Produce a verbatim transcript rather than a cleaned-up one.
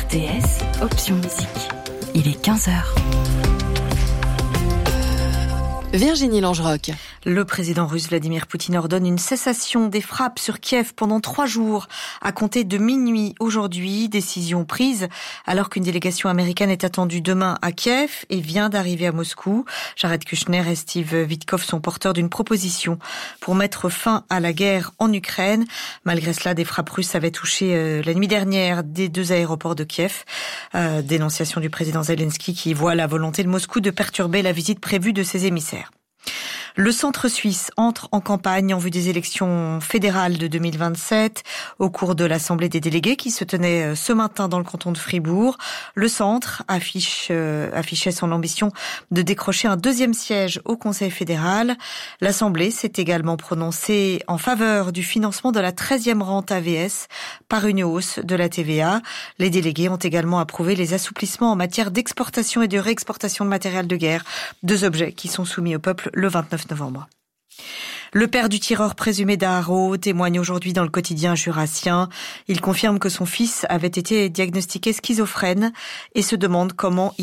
T S, option musique. Il est quinze heures. Virginie Langeroc. Le président russe Vladimir Poutine ordonne une cessation des frappes sur Kiev pendant trois jours, à compter de minuit aujourd'hui. Décision prise alors qu'une délégation américaine est attendue demain à Kiev et vient d'arriver à Moscou. Jared Kushner et Steve Witkoff sont porteurs d'une proposition pour mettre fin à la guerre en Ukraine. Malgré cela, des frappes russes avaient touché euh, la nuit dernière des deux aéroports de Kiev. Euh, dénonciation du président Zelensky qui voit la volonté de Moscou de perturber la visite prévue de ses émissaires. Le centre suisse entre en campagne en vue des élections fédérales de deux mille vingt-sept au cours de l'Assemblée des délégués qui se tenait ce matin dans le canton de Fribourg. Le centre affiche, euh, affichait son ambition de décrocher un deuxième siège au Conseil fédéral. L'Assemblée s'est également prononcée en faveur du financement de la treizième rente A V S par une hausse de la T V A. Les délégués ont également approuvé les assouplissements en matière d'exportation et de réexportation de matériel de guerre, deux objets qui sont soumis au peuple le vingt-neuf novembre. Le père du tireur présumé d'Aarau témoigne aujourd'hui dans le quotidien jurassien. Il confirme que son fils avait été diagnostiqué schizophrène et se demande comment